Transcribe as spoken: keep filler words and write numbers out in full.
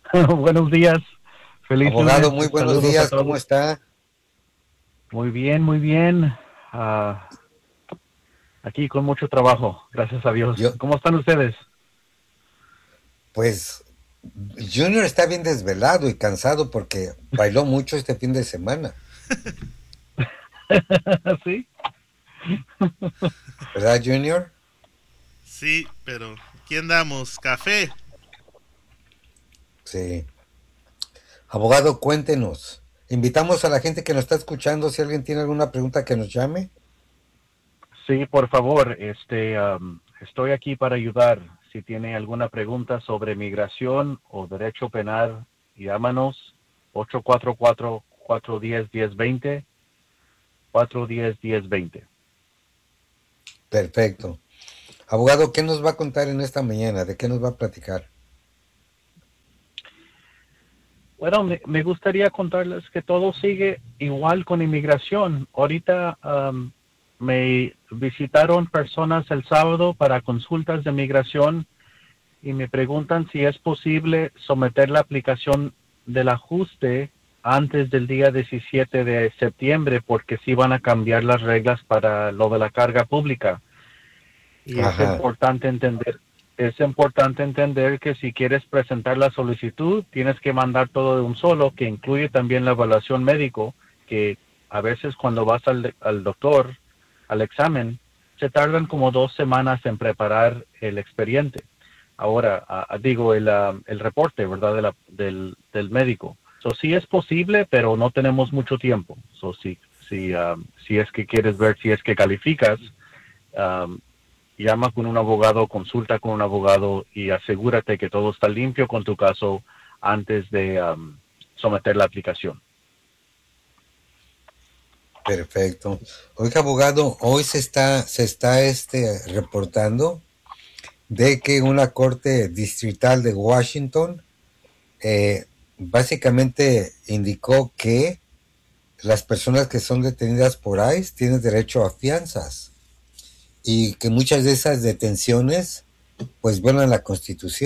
Buenos días, feliz lunes, Abogado, muy buenos saludos a días, ¿cómo todos. está? Muy bien, muy bien. Ah, aquí con mucho trabajo, gracias a Dios. Yo, ¿Cómo están ustedes? pues, Junior está bien desvelado y cansado porque bailó mucho este fin de semana, Sí, ¿verdad, Junior? Sí, pero ¿quién damos? Café. Sí. Abogado, cuéntenos. Invitamos a la gente que nos está escuchando, si alguien tiene alguna pregunta que nos llame. sí, por favor, este, am, estoy aquí para ayudar. Si tiene alguna pregunta sobre migración o derecho penal, llámanos ocho cuatro cuatro, cuatro uno cero, uno cero dos cero, cuatro uno cero, uno cero dos cero. Perfecto. Abogado, ¿qué nos va a contar en esta mañana? ¿De qué nos va a platicar? Bueno, me, me gustaría contarles que todo sigue igual con inmigración. Ahorita um, me visitaron personas el sábado para consultas de migración y me preguntan si es posible someter la aplicación del ajuste antes del día diecisiete de septiembre porque sí van a cambiar las reglas para lo de la carga pública. Y es Ajá. importante entender, es importante entender que si quieres presentar la solicitud, tienes que mandar todo de un solo, que incluye también la evaluación médico, que a veces cuando vas al, al doctor, al examen, se tardan como dos semanas en preparar el expediente. Ahora, a, digo, el, uh, el reporte, ¿verdad? De la, del, del médico. So, sí es posible, pero no tenemos mucho tiempo. So, si, si, um, si es que quieres ver si es que calificas, um, llama con un abogado, consulta con un abogado y asegúrate que todo está limpio con tu caso antes de um, someter la aplicación. Perfecto. Oiga, abogado, hoy se está, se está este, reportando de que una corte distrital de Washington eh, básicamente indicó que las personas que son detenidas por ICE tienen derecho a fianzas y que muchas de esas detenciones pues violan la Constitución.